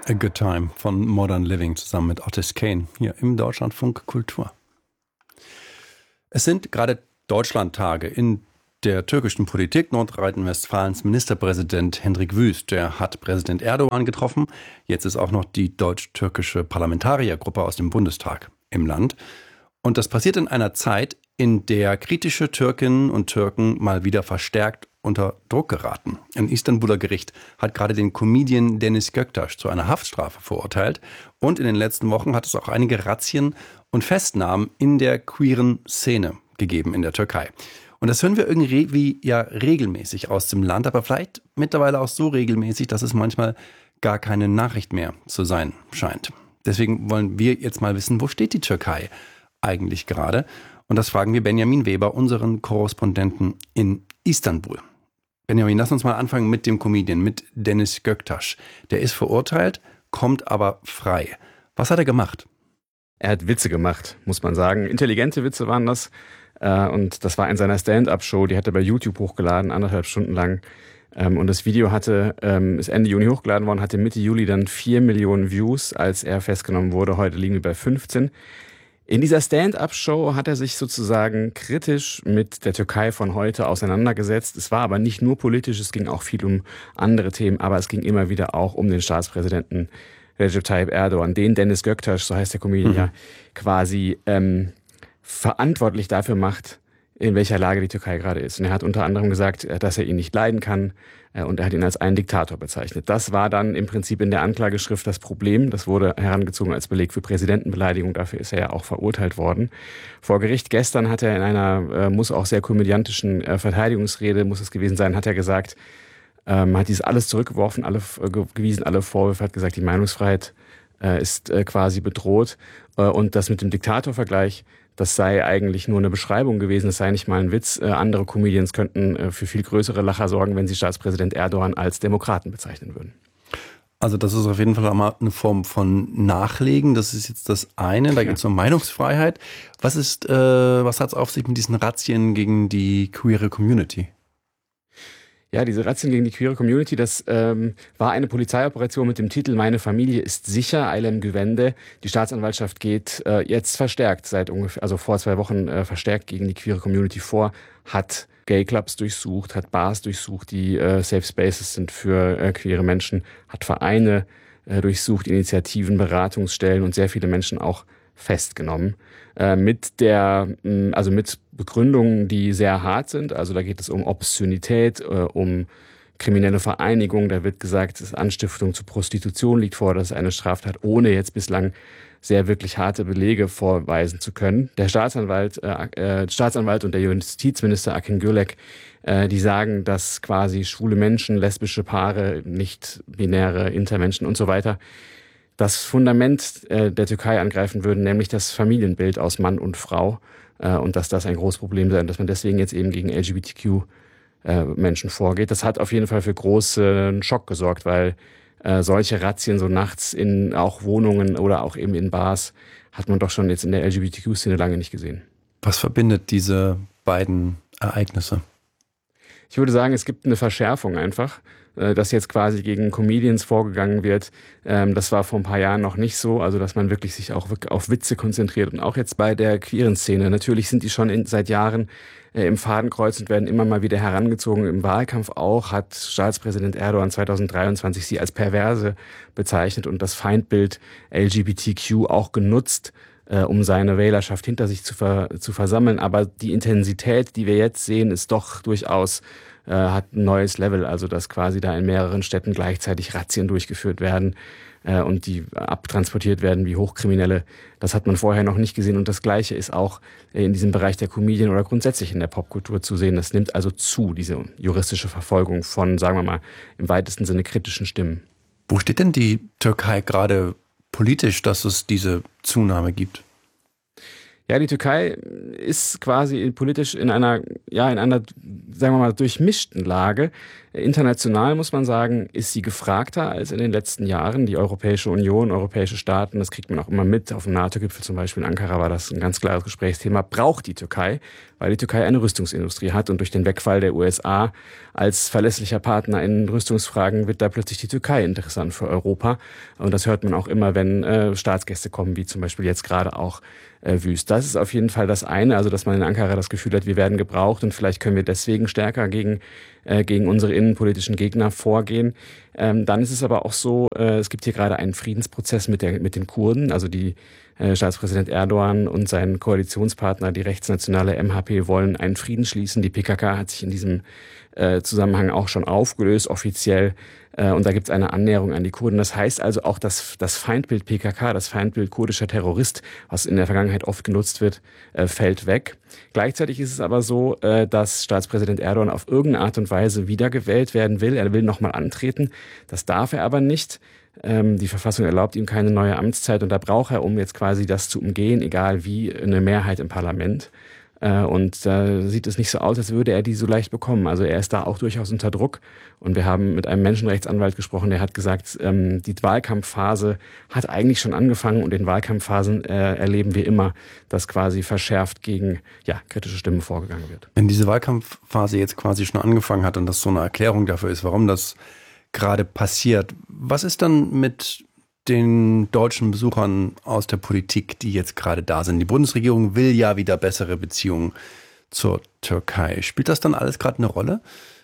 A Good Time von Modern Living zusammen mit Otis Kane hier im Deutschlandfunk Kultur. Es sind gerade Deutschlandtage in der türkischen Politik. Nordrhein-Westfalens Ministerpräsident Hendrik Wüst, der hat Präsident Erdogan getroffen. Jetzt ist auch noch die deutsch-türkische Parlamentariergruppe aus dem Bundestag im Land. Und das passiert in einer Zeit, in der kritische Türkinnen und Türken mal wieder verstärkt unter Druck geraten. Ein Istanbuler Gericht hat gerade den Comedian Deniz Göktaş zu einer Haftstrafe verurteilt. Und in den letzten Wochen hat es auch einige Razzien und Festnahmen in der queeren Szene gegeben in der Türkei. Und das hören wir irgendwie ja regelmäßig aus dem Land, aber vielleicht mittlerweile auch so regelmäßig, dass es manchmal gar keine Nachricht mehr zu sein scheint. Deswegen wollen wir jetzt mal wissen, wo steht die Türkei eigentlich gerade? Und das fragen wir Benjamin Weber, unseren Korrespondenten in Istanbul. Benjamin, lass uns mal anfangen mit dem Comedian, mit Deniz Göktaş. Der ist verurteilt, kommt aber frei. Was hat er gemacht? Er hat Witze gemacht, muss man sagen. Intelligente Witze waren das. Und das war in seiner Stand-up-Show, die hat er bei YouTube hochgeladen, 1,5 Stunden lang. Und das Video ist Ende Juni hochgeladen worden, hatte Mitte Juli dann 4 Millionen Views, als er festgenommen wurde. Heute liegen wir bei 15. In dieser Stand-up-Show hat er sich sozusagen kritisch mit der Türkei von heute auseinandergesetzt. Es war aber nicht nur politisch, es ging auch viel um andere Themen, aber es ging immer wieder auch um den Staatspräsidenten Recep Tayyip Erdogan, den Deniz Göktaş, so heißt der Comedian ja, quasi verantwortlich dafür macht, in welcher Lage die Türkei gerade ist. Und er hat unter anderem gesagt, dass er ihn nicht leiden kann und er hat ihn als einen Diktator bezeichnet. Das war dann im Prinzip in der Anklageschrift das Problem. Das wurde herangezogen als Beleg für Präsidentenbeleidigung. Dafür ist er ja auch verurteilt worden. Vor Gericht gestern hat er in einer, muss auch sehr komödiantischen Verteidigungsrede, muss es gewesen sein, hat er gesagt, hat dies alles zurückgeworfen, alle Vorwürfe, hat gesagt, die Meinungsfreiheit ist quasi bedroht. Und das mit dem Diktatorvergleich, das sei eigentlich nur eine Beschreibung gewesen, es sei nicht mal ein Witz. Andere Comedians könnten für viel größere Lacher sorgen, wenn sie Staatspräsident Erdogan als Demokraten bezeichnen würden. Also das ist auf jeden Fall mal eine Form von Nachlegen. Das ist jetzt das eine. Da geht es um Meinungsfreiheit. Was hat es auf sich mit diesen Razzien gegen die queere Community? Ja, diese Razzien gegen die queere Community, das war eine Polizeioperation mit dem Titel Meine Familie ist sicher, Ailem Güvende. Die Staatsanwaltschaft geht jetzt verstärkt, vor 2 Wochen verstärkt gegen die queere Community vor, hat Gay-Clubs durchsucht, hat Bars durchsucht, die Safe Spaces sind für queere Menschen, hat Vereine durchsucht, Initiativen, Beratungsstellen und sehr viele Menschen auch festgenommen. Mit Begründungen, die sehr hart sind. Also da geht es um Obszönität, um kriminelle Vereinigung. Da wird gesagt, dass Anstiftung zu Prostitution liegt vor, das ist eine Straftat, ohne jetzt bislang sehr wirklich harte Belege vorweisen zu können. Der Staatsanwalt und der Justizminister Akin Gülek, die sagen, dass quasi schwule Menschen, lesbische Paare, nicht-binäre Intermenschen und so weiter das Fundament der Türkei angreifen würden, nämlich das Familienbild aus Mann und Frau. Und dass das ein großes Problem sei und dass man deswegen jetzt eben gegen LGBTQ-Menschen vorgeht. Das hat auf jeden Fall für großen Schock gesorgt, weil solche Razzien so nachts in auch Wohnungen oder auch eben in Bars hat man doch schon jetzt in der LGBTQ-Szene lange nicht gesehen. Was verbindet diese beiden Ereignisse? Ich würde sagen, es gibt eine Verschärfung einfach, dass jetzt quasi gegen Comedians vorgegangen wird. Das war vor ein paar Jahren noch nicht so, also dass man wirklich sich auch auf Witze konzentriert. Und auch jetzt bei der queeren Szene. Natürlich sind die schon seit Jahren im Fadenkreuz und werden immer mal wieder herangezogen. Im Wahlkampf auch hat Staatspräsident Erdogan 2023 sie als Perverse bezeichnet und das Feindbild LGBTQ auch genutzt, um seine Wählerschaft hinter sich zu versammeln. Aber die Intensität, die wir jetzt sehen, ist doch durchaus, hat ein neues Level. Also dass quasi da in mehreren Städten gleichzeitig Razzien durchgeführt werden und die abtransportiert werden wie Hochkriminelle. Das hat man vorher noch nicht gesehen. Und das Gleiche ist auch in diesem Bereich der Comedien oder grundsätzlich in der Popkultur zu sehen. Das nimmt also zu, diese juristische Verfolgung von, sagen wir mal, im weitesten Sinne kritischen Stimmen. Wo steht denn die Türkei gerade politisch, dass es diese Zunahme gibt? Ja, die Türkei ist quasi politisch in einer, sagen wir mal, durchmischten Lage. International muss man sagen, ist sie gefragter als in den letzten Jahren. Die Europäische Union, europäische Staaten, das kriegt man auch immer mit. Auf dem NATO-Gipfel zum Beispiel in Ankara war das ein ganz klares Gesprächsthema. Braucht die Türkei, weil die Türkei eine Rüstungsindustrie hat und durch den Wegfall der USA als verlässlicher Partner in Rüstungsfragen wird da plötzlich die Türkei interessant für Europa. Und das hört man auch immer, wenn Staatsgäste kommen, wie zum Beispiel jetzt gerade auch Wüst. Das ist auf jeden Fall das eine, also dass man in Ankara das Gefühl hat, wir werden gebraucht und vielleicht können wir deswegen stärker gegen unsere innenpolitischen Gegner vorgehen. Dann ist es aber auch so, es gibt hier gerade einen Friedensprozess mit den Kurden, also die Staatspräsident Erdogan und sein Koalitionspartner, die rechtsnationale MHP, wollen einen Frieden schließen. Die PKK hat sich in diesem Zusammenhang auch schon aufgelöst, offiziell. Und da gibt es eine Annäherung an die Kurden. Das heißt also auch, dass das Feindbild PKK, das Feindbild kurdischer Terrorist, was in der Vergangenheit oft genutzt wird, fällt weg. Gleichzeitig ist es aber so, dass Staatspräsident Erdogan auf irgendeine Art und Weise wiedergewählt werden will. Er will nochmal antreten. Das darf er aber nicht. Die Verfassung erlaubt ihm keine neue Amtszeit und da braucht er, um jetzt quasi das zu umgehen, egal wie, eine Mehrheit im Parlament. Und da sieht es nicht so aus, als würde er die so leicht bekommen. Also er ist da auch durchaus unter Druck. Und wir haben mit einem Menschenrechtsanwalt gesprochen, der hat gesagt, die Wahlkampfphase hat eigentlich schon angefangen und in Wahlkampfphasen erleben wir immer, dass quasi verschärft gegen kritische Stimmen vorgegangen wird. Wenn diese Wahlkampfphase jetzt quasi schon angefangen hat und das so eine Erklärung dafür ist, warum das gerade passiert, was ist dann mit den deutschen Besuchern aus der Politik, die jetzt gerade da sind? Die Bundesregierung will ja wieder bessere Beziehungen zur Türkei. Spielt das dann alles gerade eine Rolle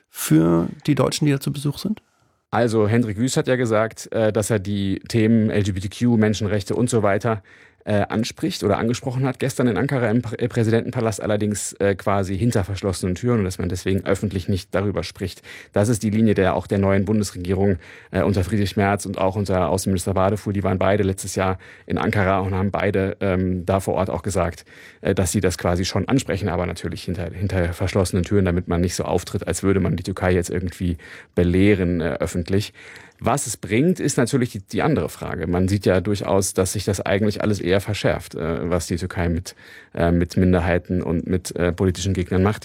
für die Deutschen, die da zu Besuch sind? Also Hendrik Wüst hat ja gesagt, dass er die Themen LGBTQ, Menschenrechte und so weiter anspricht oder angesprochen hat. Gestern in Ankara im Präsidentenpalast allerdings quasi hinter verschlossenen Türen und dass man deswegen öffentlich nicht darüber spricht. Das ist die Linie der neuen Bundesregierung unter Friedrich Merz und auch unter Außenminister Wadefuhl. Die waren beide letztes Jahr in Ankara und haben beide da vor Ort auch gesagt, dass sie das quasi schon ansprechen, aber natürlich hinter verschlossenen Türen, damit man nicht so auftritt, als würde man die Türkei jetzt irgendwie belehren öffentlich. Was es bringt, ist natürlich die andere Frage. Man sieht ja durchaus, dass sich das eigentlich alles eher verschärft, was die Türkei mit Minderheiten und mit politischen Gegnern macht.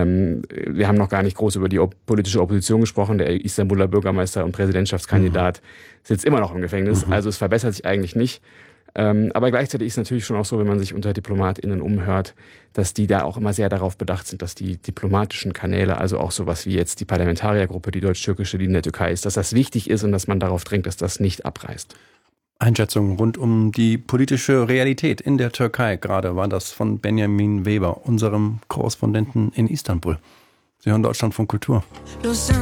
Wir haben noch gar nicht groß über die politische Opposition gesprochen. Der Istanbuler Bürgermeister und Präsidentschaftskandidat sitzt immer noch im Gefängnis. Also es verbessert sich eigentlich nicht. Aber gleichzeitig ist es natürlich schon auch so, wenn man sich unter DiplomatInnen umhört, dass die da auch immer sehr darauf bedacht sind, dass die diplomatischen Kanäle, also auch sowas wie jetzt die Parlamentariergruppe, die deutsch-türkische, die in der Türkei ist, dass das wichtig ist und dass man darauf drängt, dass das nicht abreißt. Einschätzungen rund um die politische Realität in der Türkei. Gerade war das von Benjamin Weber, unserem Korrespondenten in Istanbul. Sie hören Deutschlandfunk Kultur.